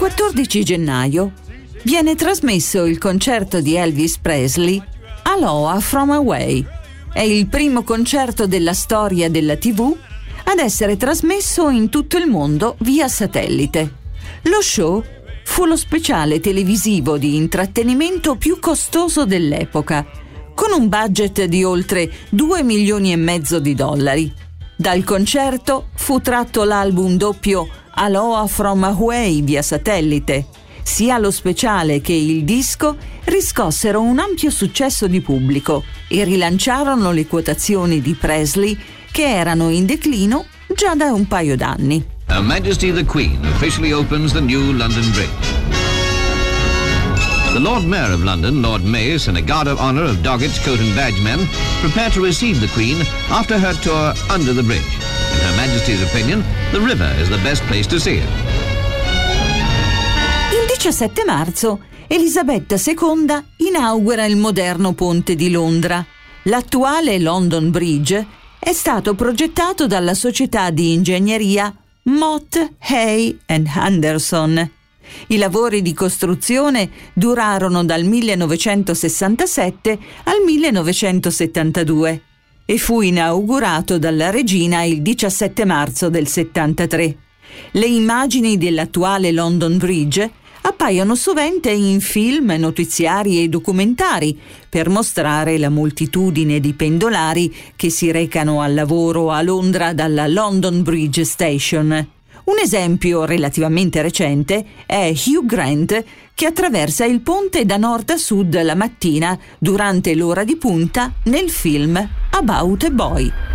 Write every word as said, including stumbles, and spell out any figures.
quattordici gennaio viene trasmesso il concerto di Elvis Presley Aloha from Hawaii. È il primo concerto della storia della tivù ad essere trasmesso in tutto il mondo via satellite. Lo show fu lo speciale televisivo di intrattenimento più costoso dell'epoca, con un budget di oltre due milioni e mezzo di dollari. Dal concerto fu tratto l'album doppio Aloha from Hawaii via satellite. Sia lo speciale che il disco riscossero un ampio successo di pubblico e rilanciarono le quotazioni di Presley, che erano in declino già da un paio d'anni. Her Majesty the Queen officially opens the new London Bridge. The Lord Mayor of London, Lord Mace, and a guard of honour of Doggett's coat and badge men prepare to receive the Queen after her tour under the bridge. In Her Majesty's opinion, the river is the best place to see it. Il diciassette marzo, Elisabetta seconda inaugura il moderno ponte di Londra. L'attuale London Bridge è stato progettato dalla società di ingegneria Mott, Hay and Anderson. I lavori di costruzione durarono dal millenovecentosessantasette al millenovecentosettantadue e fu inaugurato dalla regina il diciassette marzo del settantatré. Le immagini dell'attuale London Bridge appaiono sovente in film, notiziari e documentari per mostrare la moltitudine di pendolari che si recano al lavoro a Londra dalla London Bridge Station. Un esempio relativamente recente è Hugh Grant, che attraversa il ponte da nord a sud la mattina durante l'ora di punta nel film About a Boy.